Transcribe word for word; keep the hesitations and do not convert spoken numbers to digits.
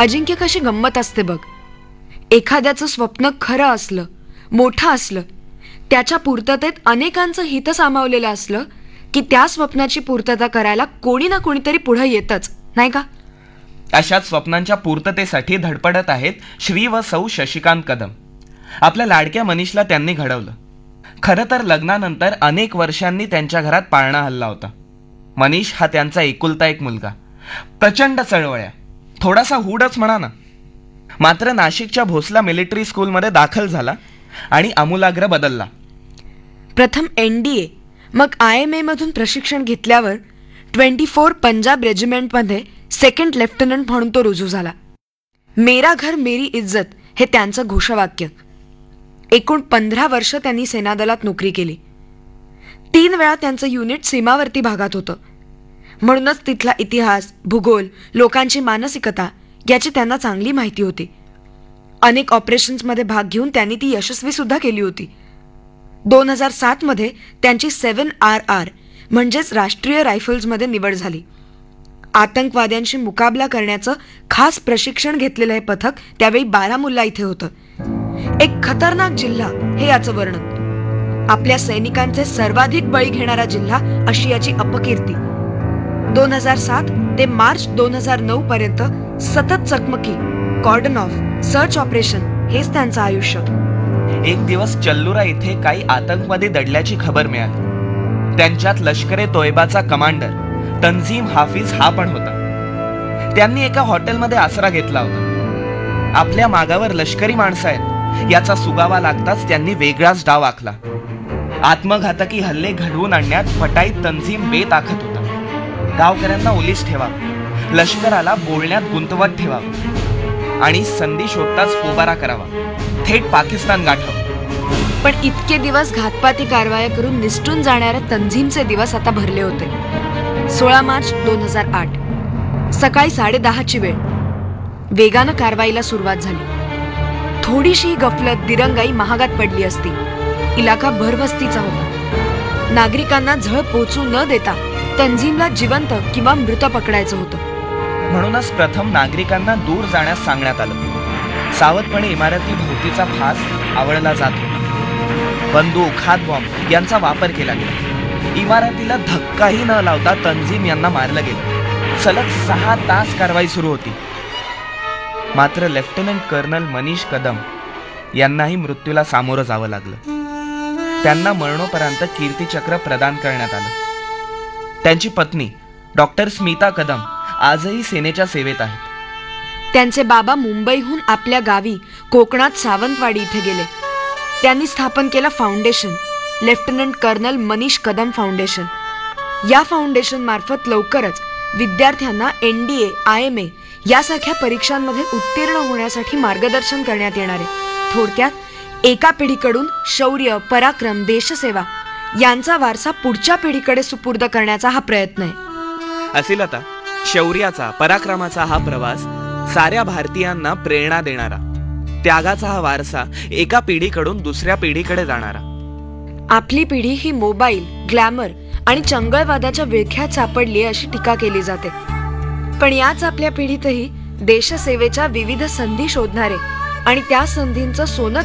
अजिंक्य कशी गंमत असते बघ. एखाद्याचं स्वप्न खरं असलं, मोठं असलं, त्याच्या पूर्ततेत अनेकांचं हित सामावलेलं असलं की त्या स्वप्नाची पूर्तता करायला कोणी ना कोणीतरी पुढे येतच, नाही का? अशाच स्वप्नांच्या पूर्ततेसाठी धडपडत आहेत श्री व सौ शशिकांत कदम. आपल्या लाडक्या मनीषला त्यांनी घडवलं. खरं तर लग्नानंतर अनेक वर्षांनी त्यांच्या घरात पाळणा हल्ला होता. मनीष हा त्यांचा एकुलता एक मुलगा. प्रचंड चळवळ्या, थोडासा हुडच म्हणा ना. मात्र नाशिकच्या भोसला मिलिटरी स्कूलमध्ये दाखल झाला आणि आमूलाग्र बदलला. प्रथम एन डी ए, मग आय एम ए मधून प्रशिक्षण घेतल्यावर twenty four Punjab रेजिमेंटमध्ये second lieutenant म्हणून तो रुजू झाला. मेरा घर मेरी इज्जत हे त्यांचं घोषवाक्य. एकूण पंधरा वर्ष त्यांनी सेनादलात नोकरी केली. तीन वेळा त्यांचं युनिट सीमावर्ती भागात होतं. म्हणूनच तिथला इतिहास, भूगोल, लोकांची मानसिकता याची त्यांना चांगली माहिती होती. अनेक ऑपरेशन्समध्ये भाग घेऊन त्यांनी ती यशस्वी सुद्धा केली होती. दोन हजार सात मध्ये त्यांची सेव्हन आर आर म्हणजेच राष्ट्रीय रायफल्समध्ये निवड झाली. आतंकवाद्यांशी मुकाबला करण्याचं खास प्रशिक्षण घेतलेलं हे पथक त्यावेळी बारामुल्ला इथे होतं. एक खतरनाक जिल्हा हे याचं वर्णन. आपल्या सैनिकांचे सर्वाधिक बळी घेणारा जिल्हा अशी याची अपकीर्ती. दोन हजार सात ते मार्च दोन हजार नऊ पर्यंत सतत चकमकी, कॉर्डन ऑफ, सर्च ऑपरेशन हेच त्यांचं आयुष्य. एक दिवस चल्लुरा इथे काही आतंकवादी दडल्याची खबर मिळाली. त्यांच्यात लष्करे तोयबाचा कमांडर तंझीम हाफिज हा पण होता. त्यांनी एका हॉटेलमध्ये आसरा घेतला होता. आपल्या मागावर लष्करी माणसं आहेत याचा सुगावा लागताच त्यांनी वेगळाच डाव आखला. आत्मघातकी हल्ले घडवून आणण्यात फटाईत तंझीम बेताकत होता. गावकऱ्यांना ओलीस ठेवावं, लष्कराला बोलण्यात गुंतवत ठेवावं आणि संधी शोधताच पोबारा करावा, थेट पाकिस्तान गाठावं. पण इतके दिवस घातपाती कारवाया करून निसटून जाणाऱ्या तंझीमचे दिवस आता भरले होते. सोळा मार्च दोन हजार आठ सकाळी साडेदहाची वेळ. वेगानं कारवाईला सुरुवात झाली. थोडीशी गफलत, दिरंगाई महागात पडली असती. इलाका भरवस्तीचा होता. नागरिकांना झळ पोचू न देता तंझीमला जिवंत किंवा मृत पकडायचं होतं. म्हणूनच प्रथम नागरिकांना दूर जाण्यास सांगण्यात आलं. सावधपणे इमारती भोवतीचा फास आवळला जात होता. बंदूक, हातबॉम्ब यांचा वापर केला गेला. इमारतीला धक्काही न लावता तंझीम यांना मारलं गेलं. सलग सहा तास कारवाई सुरू होती. मात्र लेफ्टनंट कर्नल मनीष कदम यांनाही मृत्यूला सामोरं जावं लागलं. त्यांना मरणोपरांत कीर्तिचक्र प्रदान करण्यात आलं. त्यांची पत्नी डॉक्टर स्मिता कदम आजही सेनेच्या सेवेत आहेत. त्यांचे बाबा मुंबईहून आपल्या गावी कोकणात सावंतवाडी इथे गेले. त्यांनी स्थापन केलं foundation, lieutenant colonel Manish Kadam foundation. या फाउंडेशन मार्फत लवकरच विद्यार्थ्यांना N D A, I M A यासारख्या परीक्षांमध्ये उत्तीर्ण होण्यासाठी मार्गदर्शन करण्यात येणार आहे. थोडक्यात एका पिढीकडून शौर्य, पराक्रम, देशसेवा यांचा वारसा पुढच्या पिढीकडे सुपूर्द करण्याचा हा प्रयत्न आहे. असेल आता शौर्याचा, पराक्रमाचा हा प्रवास साऱ्या भारतीयांना प्रेरणा देणारा, त्यागाचा हा वारसा एका पिढीकडून दुसऱ्या पिढीकडे जाणारा. आपली पिढी ही मोबाईल, ग्लॅमर आणि चंगळवादाच्या विळख्यात सापडली अशी टीका केली जाते. पण याच आपल्या पिढीतही देशसेवेच्या विविध संधी शोधणारे आणि त्या संधींचं सोनं